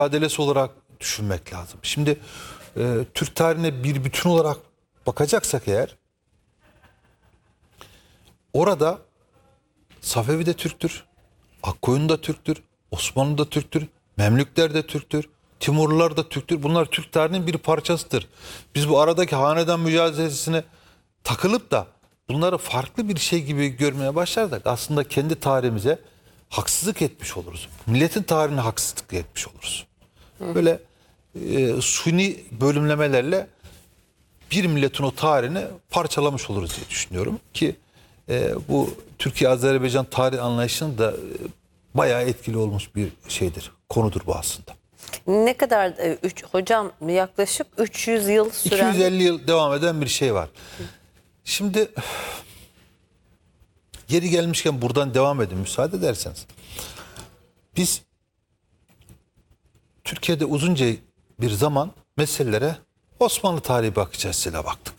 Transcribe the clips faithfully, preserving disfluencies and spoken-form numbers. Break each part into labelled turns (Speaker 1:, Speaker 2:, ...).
Speaker 1: mücadelesi olarak düşünmek lazım. Şimdi e, Türk tarihine bir bütün olarak bakacaksak eğer, orada Safevi de Türktür, Akkoyun da Türktür, Osmanlı da Türktür, Memlükler de Türktür, Timurlular da Türktür. Bunlar Türk tarihinin bir parçasıdır. Biz bu aradaki hanedan mücadelesine takılıp da bunları farklı bir şey gibi görmeye başlarsak aslında kendi tarihimize haksızlık etmiş oluruz. Milletin tarihine haksızlık etmiş oluruz. Böyle e, suni bölümlemelerle bir milletin o tarihini parçalamış oluruz diye düşünüyorum ki e, bu Türkiye-Azerbaycan tarih anlayışının da e, bayağı etkili olmuş bir şeydir, konudur bu aslında.
Speaker 2: Ne kadar e, üç, hocam yaklaşık üç yüz yıl süren...
Speaker 1: iki yüz elli yıl devam eden bir şey var. Şimdi yeri gelmişken buradan devam edin müsaade ederseniz. Biz Türkiye'de uzunca bir zaman meselelere Osmanlı tarihi bakış açısıyla baktık.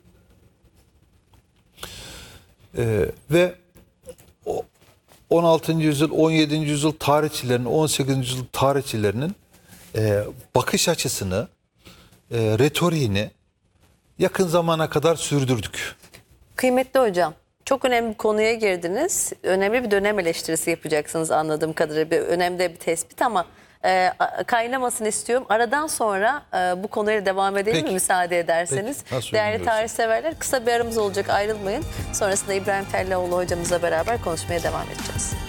Speaker 1: Ee, ve on altıncı yüzyıl, on yedinci yüzyıl tarihçilerinin, on sekizinci yüzyıl tarihçilerinin e, bakış açısını, e, retoriğini yakın zamana kadar sürdürdük.
Speaker 2: Kıymetli hocam, çok önemli bir konuya girdiniz. Önemli bir dönem eleştirisi yapacaksınız anladığım kadarıyla. Bir önemli bir tespit ama e, kaynamasını istiyorum. Aradan sonra e, bu konuyla devam edelim
Speaker 1: Peki.
Speaker 2: mi müsaade ederseniz?
Speaker 1: Peki.
Speaker 2: Değerli tarihseverler, kısa bir aramız olacak, ayrılmayın. Sonrasında İbrahim Tellaoğlu hocamızla beraber konuşmaya devam edeceğiz.